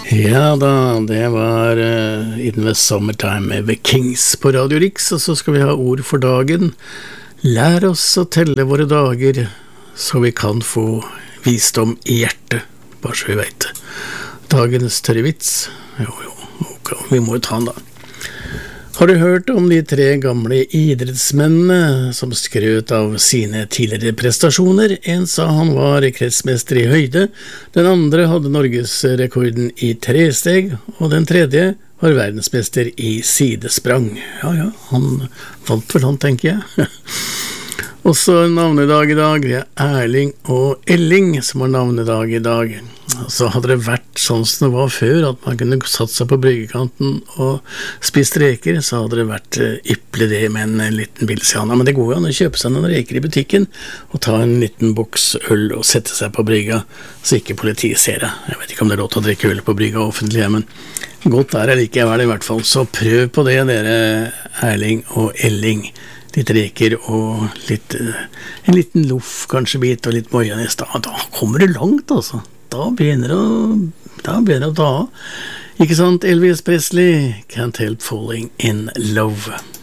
Ja da, det var In the Summertime med The Kings på Radio Rix, og så skal vi ha ord for dagen. Lær oss å telle våre dager, så vi kan få visdom i hjertet, bare så vi vet det. Dagens tørre vits, ok, vi må jo ta den da. Har du hørt om de 3 gamle idrettsmennene som skrøt av sine tidligere prestasjoner? En sa han var kretsmester i høyde, den andre hadde norgesrekorden i 3-steg, og den tredje var verdensmester i sidesprang. Ja, han vant vel han, tenker jeg. Også navnedag i dag, det Erling og Elling som har navnedag i dag. Så hadde det vært sånn som det var før, at man kunne satt seg på bryggekanten og spist reker, så hadde det vært ypperlig det med en liten bilsiana. Men det går jo an å kjøpe seg noen reker i butikken, og ta en liten boks øl og sette seg på brygga, så ikke politiet ser det. Jeg vet ikke om det er lov til å drikke øl på brygga offentlig, men godt er det likevel i hvert fall. Så prøv på det, dere Erling og Elling. Litt reker og en liten loff, kanskje bit, og litt majones. Da kommer det langt, altså. Da begynner det å ta. Ikke sant, Elvis Presley? Can't help falling in love.